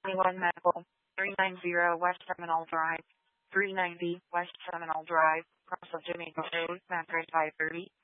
21 Medical, 390 West Seminole Drive, 390 West Seminole Drive, across of Jamaica Road, Madrid 530.